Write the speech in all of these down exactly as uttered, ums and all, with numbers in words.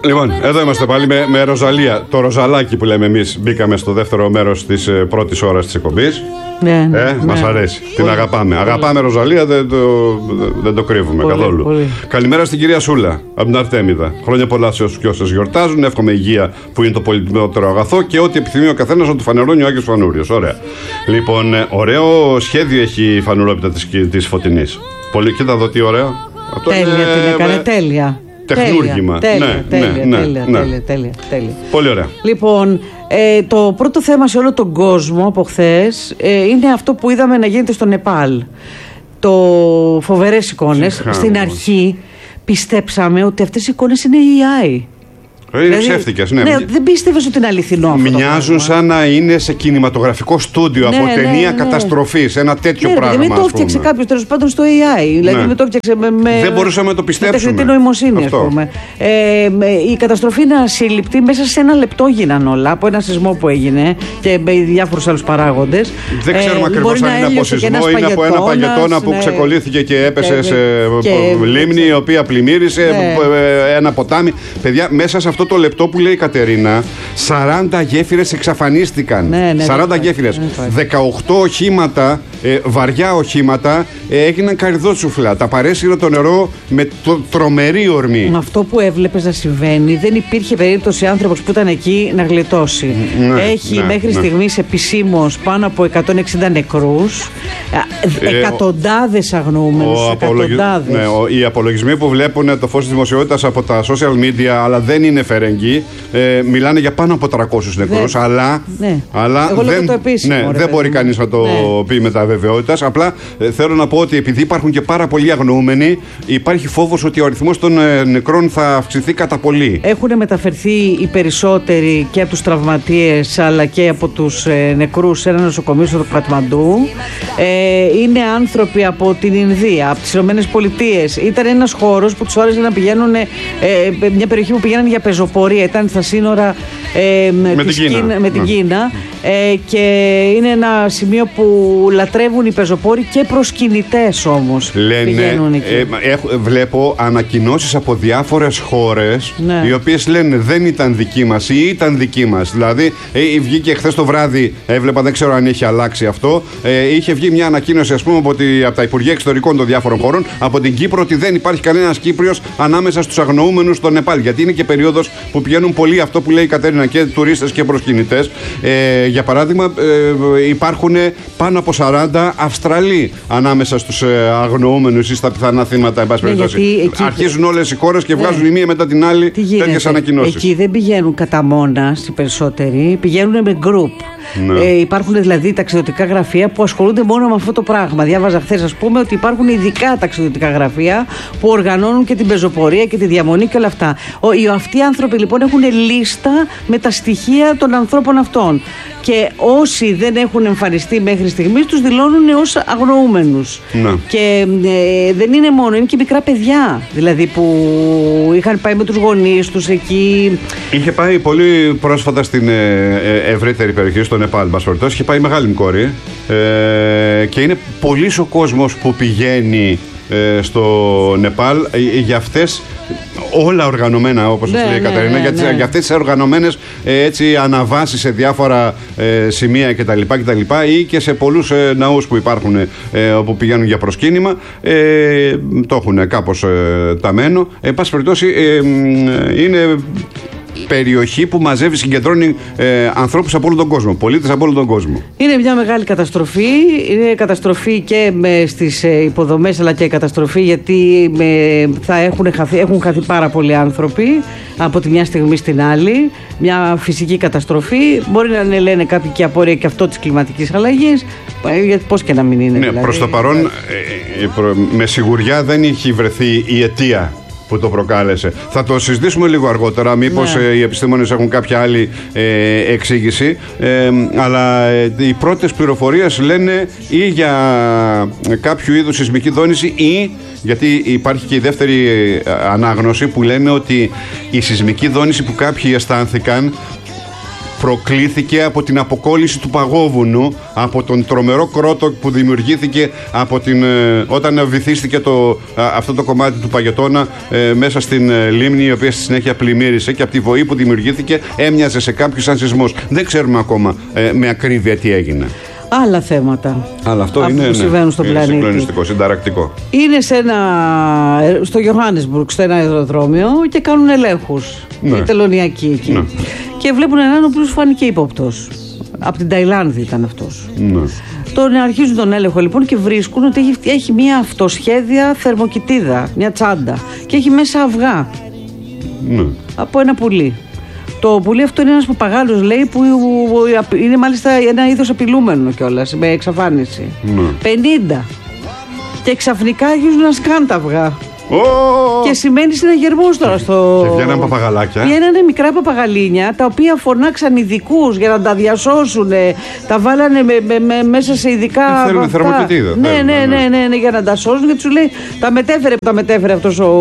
Λοιπόν, εδώ είμαστε πάλι με, με Ροζαλία. Το Ροζαλάκι που λέμε εμείς. Μπήκαμε στο δεύτερο μέρος της ε, πρώτης ώρας της εκπομπής. Ναι, ναι, ε, ναι. Μας αρέσει. Πολύ, την αγαπάμε. Πολύ. Αγαπάμε Ροζαλία, δεν το, δεν το κρύβουμε Πολύ, καθόλου. Πολύ. Καλημέρα στην κυρία Σούλα από την Αρτέμιδα. Χρόνια πολλά σε όσους και όσες γιορτάζουν. Εύχομαι υγεία που είναι το πολυτιμότερο αγαθό και ό,τι επιθυμεί ο καθένας να του φανερώνει ο Άγιος Φανούριος. Ωραία. Λοιπόν, ε, ωραίο σχέδιο έχει η φανουρόπιτα της, της Φωτεινής. Πολύ, κοίτα εδώ τι ωραίο. Αυτό τέλεια είναι, την έκανε, ε, τέλεια. Τεχνούργημα. Τέλεια, ναι, τέλεια, ναι, τέλεια, ναι, τέλεια, ναι. τέλεια, τέλεια, τέλεια. Πολύ ωραία. Λοιπόν, ε, το πρώτο θέμα σε όλο τον κόσμο από χθες ε, είναι αυτό που είδαμε να γίνεται στο Νεπάλ. Το φοβερές εικόνες. Συγχάνω. Στην αρχή πιστέψαμε ότι αυτές οι εικόνες είναι έι άι. Είναι δηλαδή, ψεύτικες, ναι. Ναι, δεν πίστευες ότι είναι αληθινό αυτό. Μοιάζουν σαν να είναι σε κινηματογραφικό στούντιο ναι, από ναι, ταινία ναι. καταστροφής. Ένα τέτοιο ναι, πράγμα. Δεν το έφτιαξε κάποιος τέλος πάντων στο έι άι. Δηλαδή ναι. δεν το έφτιαξε με, με. Δεν μπορούσαμε να το πιστέψουμε. Με τεχνητή νοημοσύνη, ας πούμε. Ε, η καταστροφή είναι ασύλληπτη. Μέσα σε ένα λεπτό γίναν όλα. Από ένα σεισμό που έγινε και με διάφορους άλλους παράγοντες. Δεν ξέρουμε ε, ακριβώς αν είναι από σεισμό ή είναι από ένα παγετώνα που ναι. ξεκολλήθηκε και έπεσε και, σε και, λίμνη η οποία πλημμύρισε. Ναι. Ένα ποτάμι. Παιδιά, μέσα σε αυτό το λεπτό που λέει η Κατερίνα, σαράντα γέφυρες εξαφανίστηκαν. Ναι, ναι, σαράντα ναι, γέφυρες. Ναι, ναι, δεκαοκτώ οχήματα, ε, βαριά οχήματα, ε, έγιναν καρυδότσουφλα. Τα παρέσυρε το νερό με το τρομερή ορμή. Με αυτό που έβλεπες να συμβαίνει, δεν υπήρχε περίπτωση άνθρωπος που ήταν εκεί να γλιτώσει. Ναι, Έχει ναι, μέχρι ναι. στιγμής επισήμως πάνω από εκατόν εξήντα νεκρούς, ε, εκατοντάδες αγνοούμενους. Εκατοντάδες. Ναι, ο, οι απολογισμοί που βλέπουν το φως της δημοσιότητας από τα social media, αλλά δεν είναι φερεγγοί, ε, μιλάνε για πάνω από τριακόσιους νεκρούς, ναι. αλλά, ναι. αλλά Εγώ δεν, το επίσημο, ναι, ρε, δεν μπορεί κανείς να το ναι. πει με τα βεβαιότητας. Απλά ε, θέλω να πω ότι επειδή υπάρχουν και πάρα πολλοί αγνοούμενοι, υπάρχει φόβος ότι ο αριθμός των ε, νεκρών θα αυξηθεί κατά πολύ. Έχουν μεταφερθεί οι περισσότεροι και από τους τραυματίες αλλά και από τους ε, νεκρούς σε ένα νοσοκομείο στο Κατμαντού. Ε, είναι άνθρωποι από την Ινδία, από τις Ηνωμένες Πολιτείες. Ήταν ένας χώρος που τους άρεσε να πηγαίνουν, ε, μια περιοχή που πηγαίνουν για πεζοπορία. Ήταν στα σύνορα ε, με, την Κίνα. Κίνα, με την Κίνα ε, και είναι ένα σημείο που λατρεύουν οι πεζοπόροι και προσκυνητές όμως. Λένε, πηγαίνουν εκεί. Ε, έχ, βλέπω ανακοινώσεις από διάφορες χώρες, ναι. οι οποίες λένε δεν ήταν δική μας ή ήταν δική μας. Δηλαδή ε, βγήκε χθες το βράδυ, έβλεπα, δεν ξέρω αν έχει αλλάξει αυτό, ε, είχε βγει μια ανακοίνωση ας πούμε από, τη, από τα Υπουργεία Εξωτερικών των διάφορων χωρών από την Κύπρο ότι δεν υπάρχει κανένας Κύπριος ανάμεσα στους αγνοούμενους στο Νεπάλ. Γιατί είναι και περίοδος που πηγαίνουν πολλοί, αυτό που λέει η Κατέρινα, και τουρίστες και προσκυνητές. Ε, για παράδειγμα, ε, υπάρχουν πάνω από σαράντα Αυστραλοί ανάμεσα στους ε, αγνοούμενους ή στα πιθανά θύματα. Εν πάση ναι, περιπτώσει. εκεί... Αρχίζουν όλες οι χώρες και βγάζουν ναι. η μία μετά την άλλη τέτοιες ανακοινώσεις. Εκεί δεν πηγαίνουν κατά μόνα οι περισσότεροι, πηγαίνουν με γκρουπ. Ναι. Ε, υπάρχουν δηλαδή ταξιδιωτικά γραφεία που ασχολούνται μόνο με αυτό το πράγμα. Διάβαζα χθες, ας πούμε, ότι υπάρχουν ειδικά ταξιδιωτικά γραφεία που οργανώνουν και την πεζοπορία και τη διαμονή και όλα αυτά. Ο, οι, αυτοί οι άνθρωποι λοιπόν έχουν λίστα με τα στοιχεία των ανθρώπων αυτών. Και όσοι δεν έχουν εμφανιστεί μέχρι στιγμής τους δηλώνουν ως αγνοούμενους. Ναι. Και ε, δεν είναι μόνο, είναι και μικρά παιδιά. Δηλαδή που είχαν πάει με τους γονείς τους εκεί. Είχε πάει πολύ πρόσφατα στην ε, ε, ευρύτερη περιοχή, στο Νεπάλ, μας περιπτώσει. Είχε πάει μεγάλη μου κόρη. Ε, και είναι πολύς ο κόσμος που πηγαίνει ε, στο Νεπάλ ε, για αυτές όλα οργανωμένα, όπως ναι, λέει η Κατερίνα, ναι, ναι, για, ναι. για αυτές τις οργανωμένες ε, έτσι, αναβάσεις σε διάφορα ε, σημεία κτλ, κτλ. Ή και σε πολλούς ε, ναούς που υπάρχουν ε, όπου πηγαίνουν για προσκύνημα. Ε, το έχουν κάπως ε, ταμένο. Εν πάση περιπτώσει, ε, ε, είναι περιοχή που μαζεύει, συγκεντρώνει ε, ανθρώπους από όλο τον κόσμο, πολίτες από όλο τον κόσμο. Είναι μια μεγάλη καταστροφή. Είναι καταστροφή και με στις ε, υποδομές, αλλά και καταστροφή γιατί με, θα έχουν χαθεί, έχουν χαθεί πάρα πολλοί άνθρωποι από τη μια στιγμή στην άλλη. Μια φυσική καταστροφή. Μπορεί να λένε κάποιοι και απορία και αυτό της κλιματικής αλλαγής. Γιατί πώς και να μην είναι. Ναι, δηλαδή, προς το παρόν, ε, ε, προ, με σιγουριά δεν έχει βρεθεί η αιτία που το προκάλεσε. Θα το συζητήσουμε λίγο αργότερα, μήπως ναι. ε, οι επιστήμονες έχουν κάποια άλλη ε, εξήγηση, ε, αλλά ε, οι πρώτες πληροφορίες λένε ή για κάποιο είδους σεισμική δόνηση ή, γιατί υπάρχει και η δεύτερη ανάγνωση που λένε ότι η σεισμική δόνηση που κάποιοι αισθάνθηκαν προκλήθηκε από την αποκόλληση του παγόβουνου, από τον τρομερό κρότο που δημιουργήθηκε από την, ε, όταν βυθίστηκε το, α, αυτό το κομμάτι του Παγετώνα ε, μέσα στην ε, λίμνη, η οποία στη συνέχεια πλημμύρισε, και από τη βοή που δημιουργήθηκε έμοιαζε σε κάποιους σαν σεισμός. Δεν ξέρουμε ακόμα ε, με ακρίβεια τι έγινε. Άλλα θέματα. Αλλά αυτό είναι, που συμβαίνουν στον είναι πλανήτη. συγκλονιστικό, συνταρακτικό. Είναι σε ένα, στο Johannesburg, στο ένα αεροδρόμιο, και κάνουν ελέγχους. Ναι. Οι τελωνιακοί εκεί. Ναι. Και βλέπουν έναν ο οποίος φάνηκε ύποπτος. Από την Ταϊλάνδη ήταν αυτός. Ναι. Τον αρχίζουν τον έλεγχο λοιπόν και βρίσκουν ότι έχει, έχει μια αυτοσχέδια θερμοκοιτίδα, μια τσάντα. Και έχει μέσα αυγά. Ναι. Από ένα πουλί. Το πουλί αυτό είναι ένας παπαγάλος, λέει, που είναι μάλιστα ένα είδος απειλούμενο κιόλας, με εξαφάνιση. Ναι. πενήντα. Και ξαφνικά αρχίζουν να σκάνε τα αυγά. Oh! Και σημαίνει συναγερμός τώρα στο. Και βγαίνανε παπαγαλάκια. Βγαίνανε μικρά παπαγαλίνια, τα οποία φωνάξαν ειδικούς για να τα διασώσουν. Τα βάλανε με, με, με, μέσα σε ειδικά. Θέλουν θερμοκοιτίδα. Ναι, ναι, ναι, ναι, ναι, ναι, για να τα σώσουν. Και του λέει, τα μετέφερε, τα μετέφερε αυτός ο,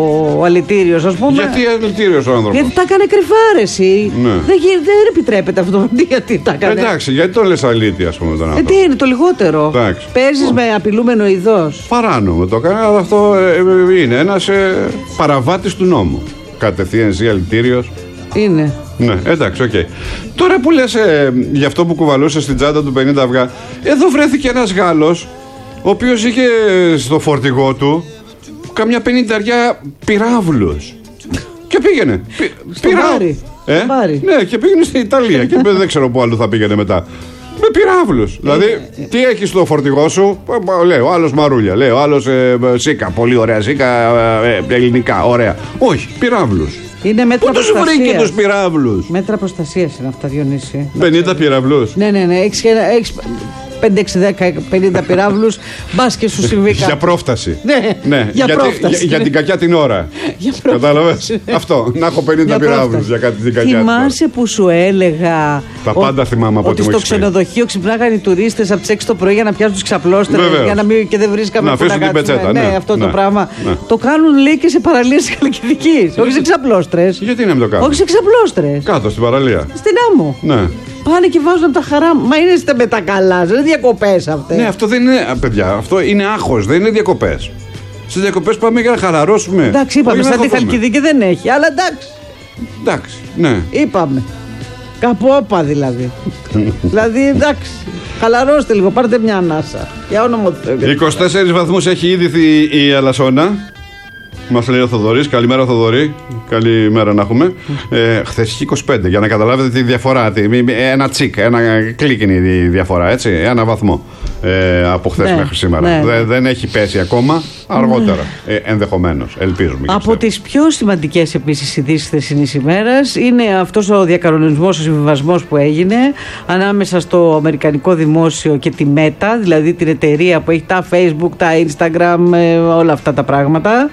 ο αλητήριος, ας πούμε. Γιατί αλητήριος ο άνθρωπος? Γιατί τα έκανε κρυφάρεση. Ναι. Δεν, δεν επιτρέπεται αυτό. Γιατί τα έκανε. Εντάξει, γιατί το λες αλήτη, ας πούμε, τον άνθρωπο? Ε, τι είναι το λιγότερο? Παίζεις με απειλούμενο ειδός. Παράνομο το έκανε, αλλά αυτό. Ε, είναι ένας ε, παραβάτης του νόμου. Κατευθείαν εσύ αλητήριος. Είναι. Ναι, εντάξει, οκ. Okay. Τώρα που λες ε, για αυτό που κουβαλούσε στην τσάντα του πενήντα αυγά, εδώ βρέθηκε ένας Γάλλος, ο οποίος είχε στο φορτηγό του καμιά πενηνταριά πυράβλους. Και πήγαινε. Στο Μπάρι. Ε? Ναι, και πήγαινε στην Ιταλία. Και δεν ξέρω πού άλλο θα πήγαινε μετά. Με πυράβλους. Δηλαδή, τι έχεις στο φορτηγό σου? Λέει ο άλλος μαρούλια. Λέει ο άλλος ε, σίκα. Πολύ ωραία σίκα. Ε, ελληνικά. Ωραία. Όχι, πυράβλους. Είναι μέτρα Πού τους βρήκε τους πυράβλους? Μέτρα προστασίας είναι αυτά, Διονύση. πενήντα πυράβλους. Ναι, ναι, ναι. Έχεις πέντε, έξι, δέκα, πενήντα πυράβλους. Μπας και σου συμβεί κάτι. Για πρόφταση. Ναι, ναι. Για, για, πρόφταση, για, για την κακιά την ώρα. Κατάλαβες? Αυτό. Να έχω πενήντα πυράβλους για κάτι την κακιά. Θυμάσαι που σου έλεγα. Τα πάντα θυμάμαι από ότι στο ξενοδοχείο ξυπνάγανε οι τουρίστες από τις έξι το πρωί για να πιάσουν τους ξαπλώστρες και δεν βρίσκαμε να αφήσουν την πετσέτα. Ναι, αυτό το πράγμα. Το κάνουν, λέει, και σε παραλίες της Χαλκιδικής. Όχι σε ξαπλώστρες. Γιατί να μην το κάνουν? Όχι σε ξαπλώστρες. Κάτω στην παραλία. Στην άμμο. Ναι. Πάνε και βάζουν από τα χαρά. Μα είναι στα με τα καλά, δεν είναι διακοπές αυτές. Ναι, αυτό δεν είναι, παιδιά, αυτό είναι άγχος, δεν είναι διακοπές. Στις διακοπές πάμε για να χαλαρώσουμε. Εντάξει, είπαμε, σαν τη Χαλκιδική δεν έχει, αλλά εντάξει. Εντάξει, ναι. Είπαμε. Κάπου όπα δηλαδή. Δηλαδή, εντάξει. Χαλαρώστε λίγο, πάρτε μια ανάσα. Για όνομα του Θεού. είκοσι τέσσερις βαθμούς έχει ήδη η Αλασσόνα. Μας λέει ο Θοδωρής. Καλημέρα, Θοδωρή. Καλημέρα να έχουμε. Ε, Χθες είχε είκοσι πέντε, για να καταλάβετε τη διαφορά. Τη, ένα τσικ, ένα κλικ είναι η διαφορά, έτσι. Ένα βαθμό ε, από χθες ναι, μέχρι σήμερα. Ναι. Δε, δεν έχει πέσει ακόμα. Αργότερα, ναι. ε, ενδεχομένως. Ελπίζουμε. Από τις πιο σημαντικές επίσης ειδήσεις θεσινής ημέρας είναι αυτός ο διακανονισμός, ο συμβιβασμός που έγινε ανάμεσα στο Αμερικανικό Δημόσιο και τη Meta, δηλαδή την εταιρεία που έχει τα Facebook, τα Instagram, ε, όλα αυτά τα πράγματα.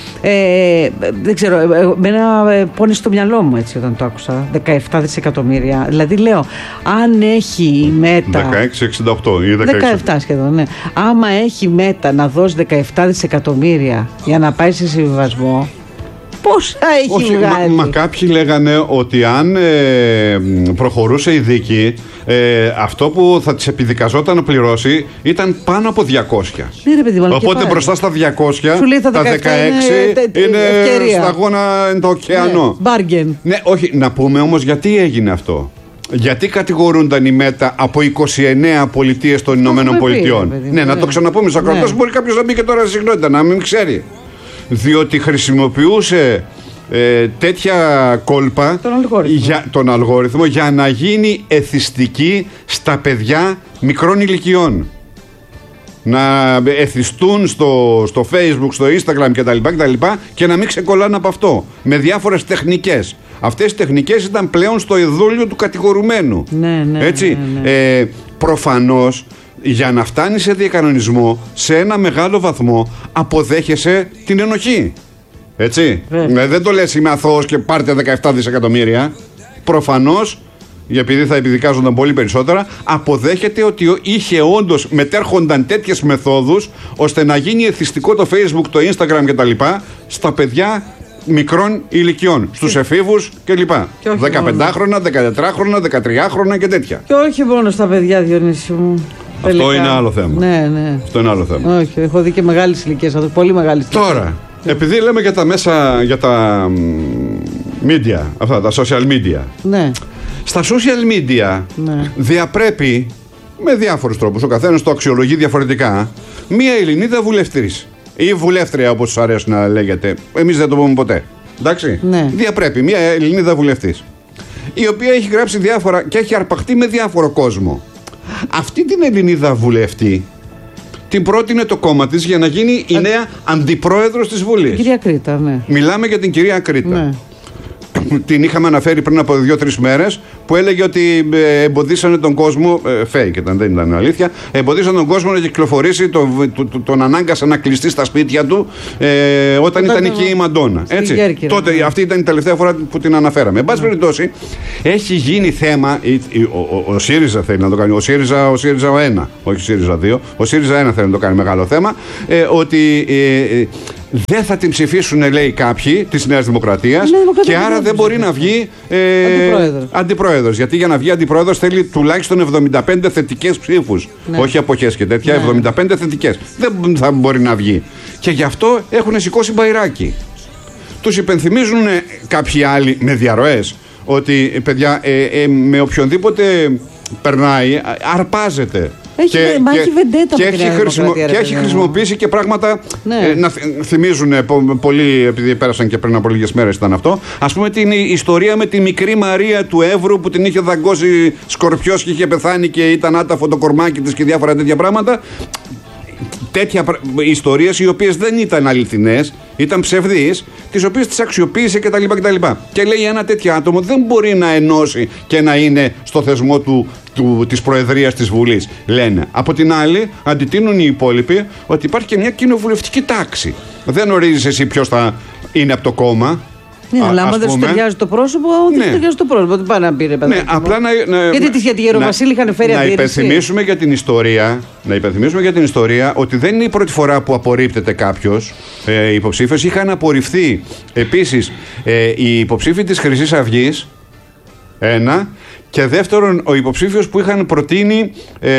Ε, δεν ξέρω, εμένα πόνεσε στο μυαλό μου έτσι όταν το άκουσα. δεκαεπτά δισεκατομμύρια. Δηλαδή λέω, αν έχει η Μέτα. δεκαέξι εξήντα οκτώ ή δεκαεπτά. δεκαεπτά σχεδόν, ναι. Άμα έχει η Μέτα να δώσει δεκαεπτά δισεκατομμύρια για να πάει σε συμβιβασμό, πόσα έχει Όχι, βγάλει? Μα, μα κάποιοι λέγανε ότι αν ε, προχωρούσε η δίκη, ε, αυτό που θα της επιδικαζόταν να πληρώσει ήταν πάνω από διακόσια. Ναι, ρε παιδί, οπότε μπροστά στα διακόσια, τα, τα δεκαέξι είναι, είναι σταγόνα το ωκεανό. Bargain. Ναι, όχι, να πούμε όμως γιατί έγινε αυτό. Γιατί κατηγορούνταν οι Μέτα από είκοσι εννέα πολιτείες των Ηνωμένων Πολιτειών? Ναι, να το ξαναπούμε στους ακροατές. Μπορεί κάποιος να μπει και τώρα συγνότητα, να μην ξέρει. Διότι χρησιμοποιούσε ε, τέτοια κόλπα τον αλγόριθμο. Για, τον αλγόριθμο για να γίνει εθιστική στα παιδιά μικρών ηλικιών. Να εθιστούν στο, στο Facebook, στο Instagram κτλ, κτλ και να μην ξεκολλάνε από αυτό. Με διάφορες τεχνικές. Αυτές οι τεχνικές ήταν πλέον στο εδόλιο του κατηγορουμένου. Ναι, ναι, έτσι, ναι, ναι. Ε, προφανώς για να φτάνει σε διακανονισμό σε ένα μεγάλο βαθμό αποδέχεσαι την ενοχή. Έτσι. Ε, δεν το λες είμαι αθώος και πάρτε δεκαεπτά δισεκατομμύρια. Προφανώς, επειδή θα επιδικάζονταν πολύ περισσότερα, αποδέχεται ότι είχε όντως μετέρχονταν τέτοιες μεθόδους ώστε να γίνει εθιστικό το Facebook, το Instagram κτλ στα παιδιά μικρών ηλικιών, στους εφήβους κλπ. δεκαπεντάχρονα, δεκατετράχρονα, δεκατριάχρονα και τέτοια. Και όχι μόνο στα παιδιά, Διονύση μου. Αυτό τελικά είναι άλλο θέμα. Ναι, ναι. Αυτό είναι άλλο θέμα. Όχι, έχω δει και μεγάλες ηλικίες, πολύ μεγάλες ηλικίες. Τώρα, επειδή λέμε για τα μέσα, για τα media, αυτά, τα social media. Ναι. Στα social media ναι. διαπρέπει με διάφορους τρόπους, ο καθένας το αξιολογεί διαφορετικά, μία Ελληνίδα βουλευτής ή βουλεύτρια, όπως σας αρέσει να λέγεται. Εμείς δεν το πούμε ποτέ. Εντάξει. Ναι. Διαπρέπει μία Ελληνίδα βουλευτής, η οποία έχει γράψει διάφορα και έχει αρπαχτεί με διάφορο κόσμο. Αυτή την Ελληνίδα βουλευτή την πρότεινε το κόμμα της για να γίνει η νέα αντιπρόεδρος της Βουλής. Κυρία Κρήτα, ναι. Μιλάμε για την κυρία Κρήτα. Ναι. Την είχαμε αναφέρει πριν από δύο-τρεις μέρες, που έλεγε ότι εμποδίσανε τον κόσμο, fake ήταν, δεν ήταν αλήθεια, εμποδίσανε τον κόσμο να κυκλοφορήσει, τον, τον, τον ανάγκασε να κλειστεί στα σπίτια του ε, όταν, όταν ήταν εκεί η Μαντόνα. Έτσι. Γέρκυρα, τότε ναι. Αυτή ήταν η τελευταία φορά που την αναφέραμε. Εν πάση περιπτώσει, έχει γίνει θέμα, ο, ο, ο ΣΥΡΙΖΑ θέλει να το κάνει, ο ΣΥΡΙΖΑ ο ΣΥΡΙΖΑ ένα, όχι ο ΣΥΡΙΖΑ δύο, ο ΣΥΡΙΖΑ ένα θέλει να το κάνει μεγάλο θέμα, ε, ότι ε, δεν θα την ψηφίσουν, λέει, κάποιοι της Νέας Δημοκρατίας και άρα δεν μπορεί να βγει ε, αντιπρόεδρος. αντιπρόεδρος. Γιατί για να βγει αντιπρόεδρος θέλει τουλάχιστον εβδομήντα πέντε θετικές ψήφους. Ναι. Όχι αποχές και τέτοια, ναι. εβδομήντα πέντε θετικές. Δεν θα μπορεί να βγει. Και γι' αυτό έχουν σηκώσει μπαϊράκι. Τους υπενθυμίζουν κάποιοι άλλοι με διαρροές ότι, παιδιά, ε, ε, με οποιονδήποτε περνάει, αρπάζεται. Έχει, και, μα και, έχει βεντέτα και, έχει, χρησιμο, και έχει χρησιμοποιήσει και πράγματα ναι. ε, να θυμίζουν πολύ, επειδή πέρασαν και πριν από λίγες μέρες ήταν αυτό. Ας πούμε την ιστορία με τη μικρή Μαρία του Εύρου που την είχε δαγκώσει σκορπιός και είχε πεθάνει και ήταν άταφο το κορμάκι της και διάφορα τέτοια πράγματα. Τέτοια ιστορίες οι οποίες δεν ήταν αληθινές, ήταν ψευδείς, τις οποίες τις αξιοποίησε κτλ. κτλ. Και λέει ένα τέτοιο άτομο δεν μπορεί να ενώσει και να είναι στο θεσμό του, του, της Προεδρίας της Βουλής. Λένε. Από την άλλη, αντιτείνουν οι υπόλοιποι ότι υπάρχει και μια κοινοβουλευτική τάξη. Δεν ορίζεις εσύ ποιος θα είναι από το κόμμα. Ναι, αλλά άμα δεν σου ταιριάζει το πρόσωπο, δεν ναι. σου ταιριάζει το πρόσωπο. Δεν πάει να πει ρε παιδί. Ναι, απλά να, να, γιατί τις για τη Γεροβασίλη είχαν φέρει αντίρρηση. Να υπενθυμίσουμε για την ιστορία, να υπενθυμίσουμε για την ιστορία ότι δεν είναι η πρώτη φορά που απορρίπτεται κάποιος ε, υποψήφιος. Είχαν απορριφθεί επίσης ε, οι υποψήφοι της Χρυσής Αυγής. Ένα. Και δεύτερον, ο υποψήφιος που είχαν προτείνει ε,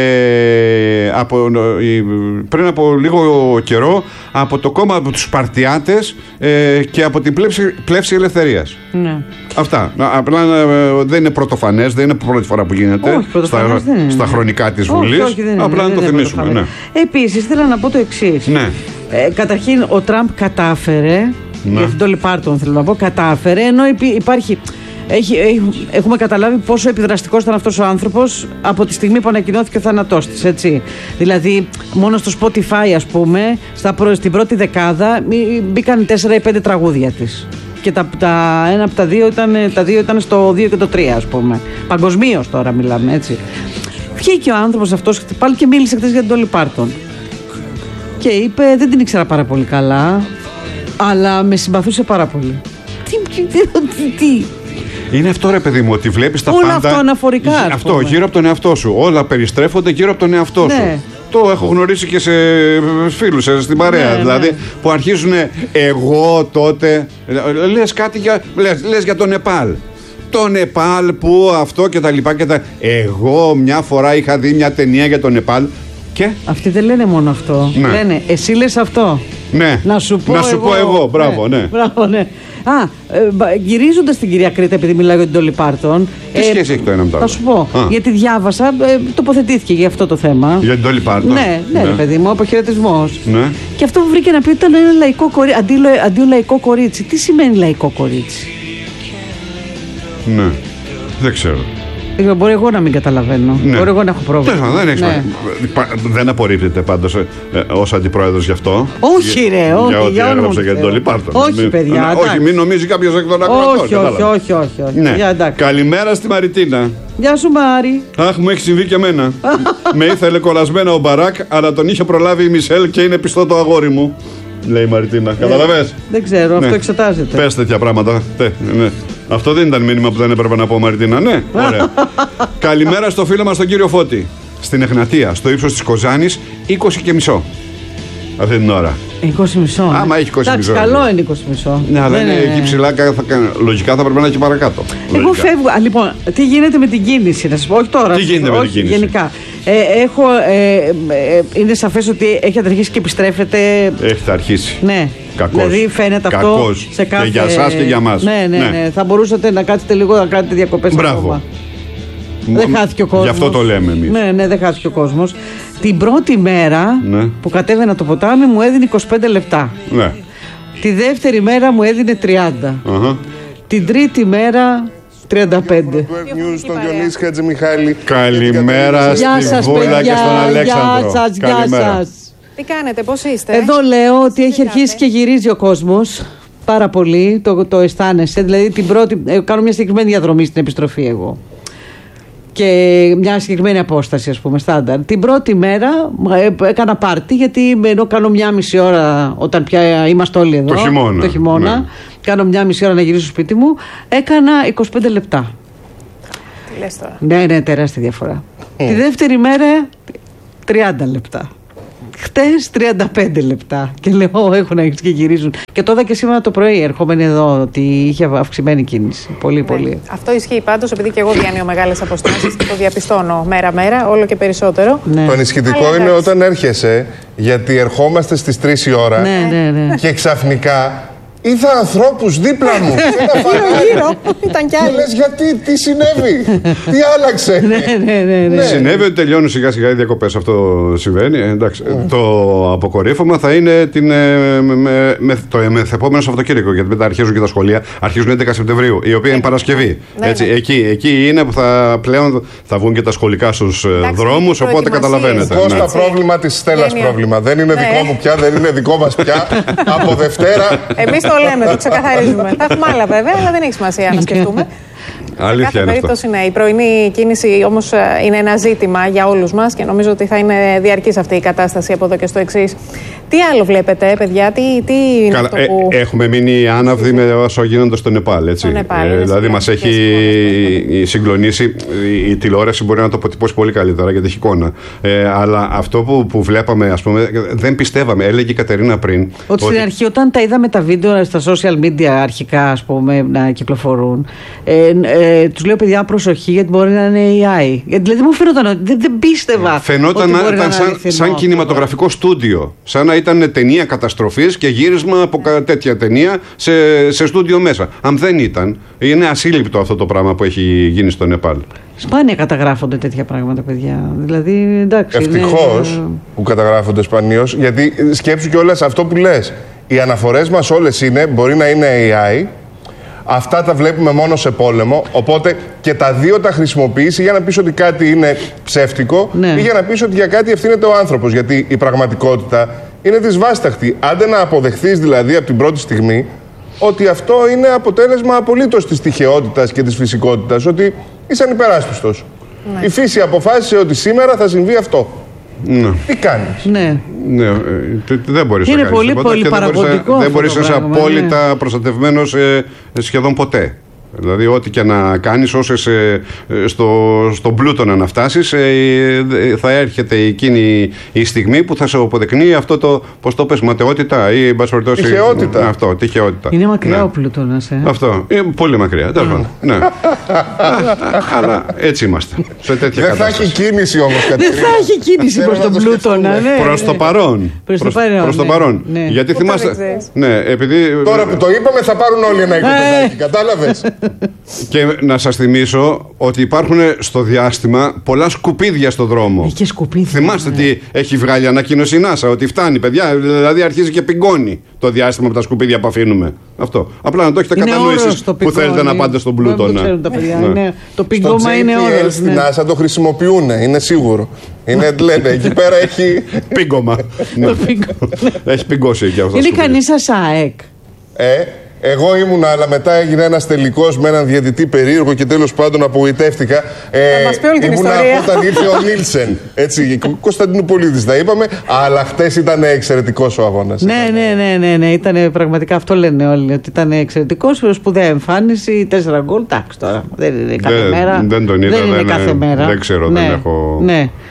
από, ε, πριν από λίγο καιρό από το κόμμα, από τους Σπαρτιάτες ε, και από την πλεύση, πλεύση Ελευθερίας. Ναι. Αυτά. Απλά ε, δεν είναι πρωτοφανές, δεν είναι πρώτη φορά που γίνεται. Όχι, στα, στα χρονικά της Βουλής. Όχι, όχι, δεν είναι, απλά δεν να το θυμίσουμε. Ναι. Επίσης, θέλω να πω το εξής. Ναι. Ε, καταρχήν, ο Τραμπ κατάφερε, ναι. για την Ντόλι Πάρτον θέλω να πω, κατάφερε, ενώ υπάρχει... Έχει, έχει, έχουμε καταλάβει πόσο επιδραστικός ήταν αυτός ο άνθρωπος από τη στιγμή που ανακοινώθηκε ο θάνατός της, έτσι. Δηλαδή, μόνο στο Spotify, ας πούμε, στα, στην πρώτη δεκάδα μπήκαν τέσσερα ή πέντε τραγούδια της. Και τα, τα, ένα από τα δύο ήταν, τα δύο ήταν στο δύο και το τρία, ας πούμε. Παγκοσμίως τώρα μιλάμε, έτσι. Βγήκε ο άνθρωπος αυτός πάλι και μίλησε χθες για την Ντόλι Πάρτον. Και είπε, δεν την ήξερα πάρα πολύ καλά, αλλά με συμπαθούσε πάρα πολύ. Τι, τι, τι, τι. Είναι αυτό, ρε παιδί μου, ότι βλέπεις τα όλα πάντα. Όλα αυτό αναφορικά. Αυτό, γύρω από τον εαυτό σου. Όλα περιστρέφονται γύρω από τον εαυτό σου. Ναι. Το έχω γνωρίσει και σε φίλους, στην παρέα. Ναι, δηλαδή, ναι. που αρχίζουν εγώ τότε. Λες κάτι για, λες, λες για το Νεπάλ. Το Νεπάλ που αυτό και τα λοιπά και τα. Εγώ μια φορά είχα δει μια ταινία για το Νεπάλ. Και? Αυτοί δεν λένε μόνο αυτό. Ναι. Λένε, εσύ λες αυτό. Ναι. Να σου πω, να εγώ. Σου πω εγώ. Μπράβο, ναι. ναι. Μπράβο, ναι. Α, ε, γυρίζοντας την κυρία Κρήτα, επειδή μιλάω για την Ντόλι Πάρτον. Τι ε, σχέση έχει το ένα με το άλλο? Θα σου πω. Α. Γιατί διάβασα, ε, τοποθετήθηκε για αυτό το θέμα. Για την Ντόλι Πάρτον. Ναι, ναι, ναι, ρε παιδί μου, αποχαιρετισμός. Ναι. Και αυτό που βρήκε να πει ήταν ένα λαϊκό κορίτσι. Αντί, αντί λαϊκό κορίτσι. Τι σημαίνει λαϊκό κορίτσι? Ναι. Δεν ξέρω. Μπορεί εγώ να μην καταλαβαίνω. Ναι. Μπορεί εγώ να έχω πρόβλημα. Δεν, δεν, ναι. δεν απορρίπτεται πάντως ε, ως αντιπρόεδρος γι' αυτό. Όχι, ρε, όχι. Για ό,τι έγραψε για την Ντόλι Πάρτον. Όχι, μην, παιδιά. Όχι, μην νομίζει κάποιος εκ των ακροατών. Όχι, όχι, όχι, όχι, όχι. Ναι. Καλημέρα στη Μαριτίνα. Γεια σου, Μάρη. Αχ, μου έχει συμβεί και εμένα. Με ήθελε κολλασμένα ο Μπαράκ, αλλά τον είχε προλάβει η Μισελ και είναι πιστό το αγόρι μου. Λέει η Μαριτίνα. Καταλαβες? Δεν ξέρω, αυτό εξετάζεται. Πες τέτοια πράγματα. Ναι. Αυτό δεν ήταν μήνυμα που δεν έπρεπε να πω, Μαριτίνα. Ναι, ωραία. Καλημέρα στο φίλο μας τον κύριο Φώτη. Στην Εγνατία, στο ύψος της Κοζάνης, είκοσι και μισό. Αυτή την ώρα. είκοσι μισό. Άμα έχει είκοσι μισό. Εντάξει, καλό είναι είκοσι μισό. Ναι, αλλά είναι εκεί ψηλά, λογικά θα πρέπει να έχει παρακάτω. Εγώ φεύγω. Α, λοιπόν, τι γίνεται με την κίνηση, να σα πω, όχι τώρα. Τι γίνεται με την κίνηση. Γενικά. Ε, έχω, ε, ε, είναι σαφές ότι έχετε αρχίσει και επιστρέφετε. Έχετε αρχίσει. Ναι. Κακός. Δηλαδή φαίνεται Κακός. αυτό σε κάθε. Και για εσάς και για μας. Ναι, ναι, ναι, ναι. Θα μπορούσατε να κάτσετε λίγο να κάνετε διακοπές ακόμα. Δεν χάθηκε ο κόσμος. Γι' αυτό το λέμε εμείς. Ναι, ναι, δεν χάθηκε ο κόσμος. Την πρώτη μέρα ναι. που κατέβαινα το ποτάμι μου έδινε είκοσι πέντε λεπτά. Ναι. Τη δεύτερη μέρα μου έδινε τριάντα. Uh-huh. Την τρίτη μέρα τριάντα πέντε. Καλημέρα στη Βούλα και στον Αλέξανδρο. Γεια σας, γεια σας. Τι κάνετε, πώς είστε? Εδώ λέω ότι έχει αρχίσει και γυρίζει ο κόσμος. Πάρα πολύ, το, το αισθάνεσαι. Δηλαδή την πρώτη, ε, κάνω μια συγκεκριμένη διαδρομή στην επιστροφή εγώ. Και μια συγκεκριμένη απόσταση, ας πούμε, στάνταρ. Την πρώτη μέρα ε, έκανα πάρτι, γιατί ενώ κάνω μια μισή ώρα όταν πια είμαστε όλοι εδώ. Το χειμώνα. Το χειμώνα ναι. Κάνω μια μισή ώρα να γυρίσω στο σπίτι μου. Έκανα είκοσι πέντε λεπτά. Τι λες τώρα? Ναι, ναι, τεράστια διαφορά. Mm. Τη δεύτερη μέρα τριάντα λεπτά. Χτες τριάντα πέντε λεπτά. Και λέω, έχουν αρχίσει και γυρίζουν. Και το είδα και σήμερα το πρωί, ερχόμενοι εδώ, ότι είχε αυξημένη κίνηση. Πολύ, ναι. πολύ. Αυτό ισχύει πάντως, επειδή και εγώ διανύω μεγάλες αποστάσεις και το διαπιστώνω μέρα-μέρα, όλο και περισσότερο. Ναι. Το ενισχυτικό είναι εντάξει. Όταν έρχεσαι, γιατί ερχόμαστε στις τρεις η ώρα ναι, ναι, ναι. και ξαφνικά. Είδα ανθρώπους δίπλα μου. Γύρω-γύρω. Ήταν κι άλλοι. Λες γιατί, τι συνέβη, τι άλλαξε. ναι, ναι, ναι, ναι. Συνέβη ότι τελειώνουν σιγά-σιγά οι διακοπές. Αυτό συμβαίνει. Εντάξει. Mm. Το αποκορύφωμα θα είναι την, με, με, το μεθεπόμενο Σαββατοκύριακο. Γιατί μετά αρχίζουν και τα σχολεία. Αρχίζουν έντεκα Σεπτεμβρίου, η οποία είναι Παρασκευή. Ναι, Έτσι, ναι. Εκεί, εκεί είναι που θα πλέον θα βγουν και τα σχολικά στους δρόμους. Οπότε καταλαβαίνετε. Πώς το πρόβλημα της Στέλλας πρόβλημα. Δεν είναι δικό μου πια, δεν είναι δικό μας πια. Από Δευτέρα. Το λέμε, το ξεκαθαρίζουμε. Θα έχουμε άλλα βέβαια, αλλά δεν έχει σημασία να σκεφτούμε. Αλήθεια σε κάθε περίπτωση, ναι. Η πρωινή κίνηση όμως είναι ένα ζήτημα για όλους μας και νομίζω ότι θα είναι διαρκής αυτή η κατάσταση από εδώ και στο εξής. Τι άλλο βλέπετε, παιδιά, τι, τι είναι Καλά, αυτό που... Ε, έχουμε μείνει άναυδοι με όσο γίνονται στο Νεπάλ, έτσι. Στο Νεπάλ, ε, δηλαδή μας έχει συγκλονίσει, η, η τηλεόραση μπορεί να το αποτυπώσει πολύ καλύτερα γιατί έχει εικόνα. Ε, αλλά αυτό που, που βλέπαμε, ας πούμε, δεν πιστεύαμε. Έλεγε η Κατερίνα πριν. Ότι, ότι στην αρχή, όταν τα είδαμε τα βίντεο στα social media αρχικά, ας πούμε, να κυκλοφορούν, ε, ε, τους λέω, παιδιά, προσοχή, γιατί μπορεί να είναι έι άι. Γιατί δηλαδή μου φαίνονταν ότι δεν, δεν πίστευα. Φαινόταν να ήταν σαν, σαν κινηματογραφικό στούντιο. Σαν να ήταν ταινία καταστροφής και γύρισμα από τέτοια ταινία σε, σε στούντιο μέσα. Αν δεν ήταν, είναι ασύλληπτο αυτό το πράγμα που έχει γίνει στο Νεπάλ. Σπάνια καταγράφονται τέτοια πράγματα, παιδιά. Δηλαδή, εντάξει. Ευτυχώς είναι... που καταγράφονται σπανίως, γιατί σκέψου κιόλας αυτό που λες. Οι αναφορές μας όλες είναι, μπορεί να είναι έι άι. Αυτά τα βλέπουμε μόνο σε πόλεμο, οπότε και τα δύο τα χρησιμοποιείς για να πεις ότι κάτι είναι ψεύτικο ναι. ή για να πεις ότι για κάτι ευθύνεται ο άνθρωπος. Γιατί η πραγματικότητα είναι δυσβάσταχτη. Άντε να αποδεχθείς δηλαδή από την πρώτη στιγμή ότι αυτό είναι αποτέλεσμα απολύτως της τυχαιότητας και της φυσικότητας, ότι είσαι ανυπεράσπιστος. Ναι. Η φύση αποφάσισε ότι σήμερα θα συμβεί αυτό. Ναι. Τι κάνεις? Ναι. Ναι, δεν μπορείς είναι να κάνεις πολύ, τίποτα πολύ και παραγωγικό δεν μπορείς να είσαι απόλυτα ναι. προστατευμένος ε, σχεδόν ποτέ. Δηλαδή, ό,τι και να κάνεις, όσες ε, στο, στον πλούτονα να φτάσεις, ε, θα έρχεται εκείνη η στιγμή που θα σε αποδεικνύει αυτό το, πώς το πες, ματαιότητα ή μπασφορτώση. Τυχαιότητα. Αυτό, τυχαιότητα. Είναι μακριά ναι. ο πλούτονας, ε. Αυτό. Είναι πολύ μακριά. Τέλος πάντων. Ναι. Αλλά έτσι είμαστε. Σε τέτοια δεν κατάσταση. Θα έχει κίνηση όμως, Κατερίνα. Δεν θα έχει κίνηση προς τον πλούτονα. Ναι, προς το παρόν. Προς το παρόν. Προς το παρόν. Ναι. Γιατί θυμάστε. Ναι, επειδή... Τώρα που το είπαμε, θα πάρουν όλοι ένα οικοπεδάκι. Κατάλαβες? Και να σας θυμίσω ότι υπάρχουν στο διάστημα πολλά σκουπίδια στο δρόμο. Είχε σκουπίδια. Θυμάστε ναι. τι έχει βγάλει ανακοίνωση η NASA, ότι φτάνει, παιδιά. Δηλαδή αρχίζει και πιγκώνει το διάστημα από τα σκουπίδια που αφήνουμε. Αυτό. Απλά να το έχετε κατανοήσει που πιγκώνει. Θέλετε να πάτε στον Πλούτονα. Δεν το ξέρουν τα παιδιά. Ναι. Είναι, το πιγκώμα είναι όρο. Στην NASA το χρησιμοποιούν, είναι σίγουρο. Είναι, λένε, εκεί πέρα έχει. Πίγκωμα. Έχει πιγκώσει εκεί αυτό. Είναι κανείς σας ΑΕΚ? Ε. Εγώ ήμουνα, αλλά μετά έγινε ένας τελικός με έναν διαιτητή περίεργο και τέλος πάντων απογοητεύτηκα. Θα μας πει όλη την ιστορία. Όταν ήρθε ο Νίλσεν. Έτσι, Κωνσταντινούπολης τα είπαμε, αλλά χτες ήταν εξαιρετικός ο αγώνας. Ναι, ναι, ναι, ναι, ναι, ήταν πραγματικά, αυτό λένε όλοι, ότι ήταν εξαιρετικός, σπουδαία εμφάνιση, τέσσερα γκολ. Εντάξει τώρα, δεν είναι κάθε δεν, μέρα. Δεν τον είδα, δεν είναι κάθε μέρα. Δεν ξέρω, ναι, δεν έχω. Ναι.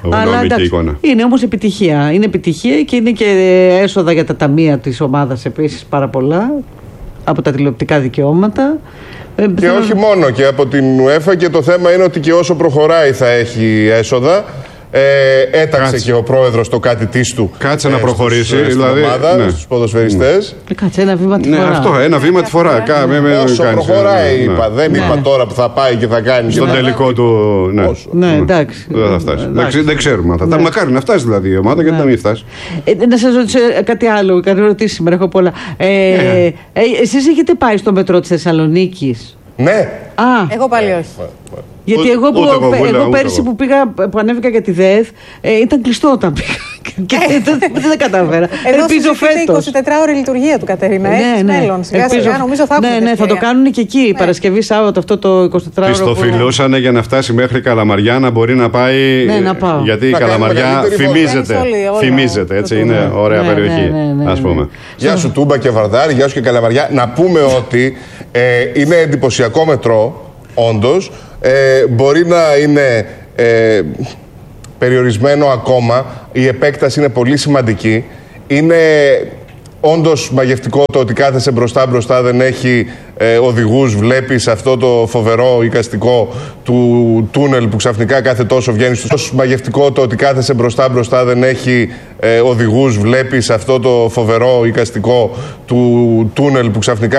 Αλλά εντάξει, είναι όμως επιτυχία. Είναι επιτυχία και είναι και έσοδα για τα ταμεία της ομάδας επίσης πάρα πολλά από τα τηλεοπτικά δικαιώματα. Και όχι μόνο, και από την UEFA, και το θέμα είναι ότι και όσο προχωράει θα έχει έσοδα. Ε, έταξε Κάτσε. και ο πρόεδρος το κάτι της του. Κάτσε ε, να προχωρήσει, στους, δηλαδή. Στην ομάδα, ναι. στους ποδοσφαιριστές. Ναι. Κάτσε ένα βήμα τη φορά. Ναι, αυτό, ένα βήμα τη φορά. Κα, με, με, όσο κάνεις, προχωράει, ναι. είπα. Δεν ναι. είπα τώρα που θα πάει και θα κάνει. Στον τελικό του. Ναι, ναι εντάξει. Δεν θα φτάσει. Εντάξει, δεν ξέρουμε. Θα, ναι. Μακάρι να φτάσει δηλαδή η ομάδα, ναι. γιατί να μην φτάσει. Ε, να σας ρωτήσω κάτι άλλο. Κάνω ερωτήσει σήμερα, έχω πολλά. Ε, ε, ε, εσείς έχετε πάει στο μετρό της Θεσσαλονίκης? Ναι. Α, εγώ πάλι όχι. Γιατί ούτε, εγώ, που, ούτε εγώ, εγώ, ούτε εγώ πέρσι εγώ. που, πήγα, που ανέβηκα για τη ΔΕΘ ε, ήταν κλειστό όταν πήγα. Και δεν, δεν κατάφερα. Εδώ ελπίζω φέτος. εικοσιτετράωρη λειτουργία του, Κατερίνα. Ναι, Έχεις ναι. μέλλον. Σιγά σιγά νομίζω θα Ναι, ναι, θα το κάνουν και εκεί. Ναι. Παρασκευή, Σάββατο, αυτό το εικοσιτετράωρο. Πιστοφιλούσανε για να φτάσει μέχρι Καλαμαριά να μπορεί να πάει. Ναι, να πάω. Γιατί η Καλαμαριά φημίζεται. Φημίζεται, έτσι είναι ωραία περιοχή. Ας πούμε. Γεια σου Τούμπα και Βαρδάρη, γεια σου και Καλαμαριά. Να πούμε ότι είναι εντυπωσιακό μετρό, όντως. Μπορεί να είναι περιορισμένο ακόμα, η επέκταση είναι πολύ σημαντική. Είναι όντως μαγευτικό το ότι κάθεσαι μπροστά μπροστά, δεν έχει ε, οδηγούς, βλέπεις αυτό το φοβερό εικαστικό του τούνελ που ξαφνικά κάθε τόσο βγαίνει στους... Μαγευτικό το ότι κάθεσαι μπροστά μπροστά, δεν έχει ε, οδηγούς, βλέπεις αυτό το φοβερό εικαστικό του τούνελ που ξαφνικά